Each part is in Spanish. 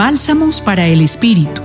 Bálsamos para el Espíritu.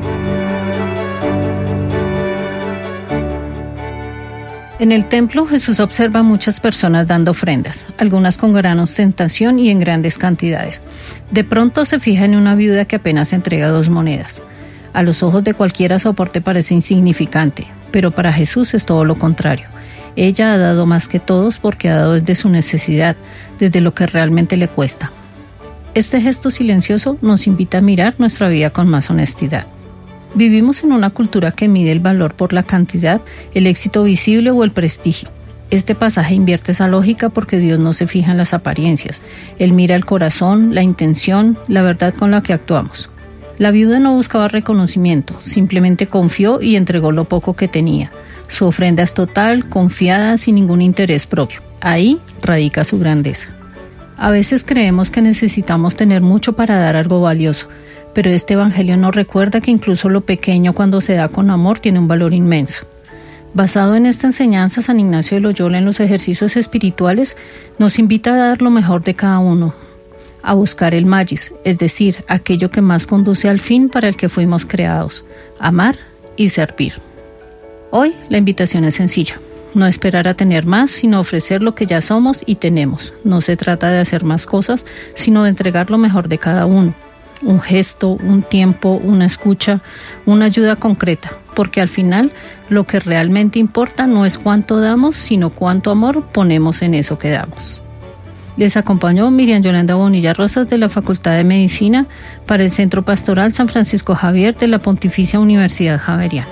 En el templo, Jesús observa a muchas personas dando ofrendas, algunas con gran ostentación y en grandes cantidades. De pronto se fija en una viuda que apenas entrega 2 monedas. A los ojos de cualquiera su aporte parece insignificante, pero para Jesús es todo lo contrario. Ella ha dado más que todos porque ha dado desde su necesidad, desde lo que realmente le cuesta. Este gesto silencioso nos invita a mirar nuestra vida con más honestidad. Vivimos en una cultura que mide el valor por la cantidad, el éxito visible o el prestigio. Este pasaje invierte esa lógica porque Dios no se fija en las apariencias. Él mira el corazón, la intención, la verdad con la que actuamos. La viuda no buscaba reconocimiento, simplemente confió y entregó lo poco que tenía. Su ofrenda es total, confiada, sin ningún interés propio. Ahí radica su grandeza. A veces creemos que necesitamos tener mucho para dar algo valioso, pero este evangelio nos recuerda que incluso lo pequeño, cuando se da con amor, tiene un valor inmenso. Basado en esta enseñanza, San Ignacio de Loyola, en los ejercicios espirituales, nos invita a dar lo mejor de cada uno, a buscar el magis, es decir, aquello que más conduce al fin para el que fuimos creados, amar y servir. Hoy la invitación es sencilla. No esperar a tener más, sino ofrecer lo que ya somos y tenemos. No se trata de hacer más cosas, sino de entregar lo mejor de cada uno. Un gesto, un tiempo, una escucha, una ayuda concreta, porque al final lo que realmente importa no es cuánto damos, sino cuánto amor ponemos en eso que damos. Les acompañó Miriam Yolanda Bonilla Rosas de la Facultad de Medicina para el Centro Pastoral San Francisco Javier de la Pontificia Universidad Javeriana.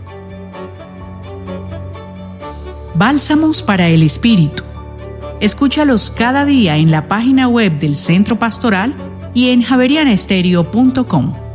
Bálsamos para el Espíritu. Escúchalos cada día en la página web del Centro Pastoral y en javerianestereo.com.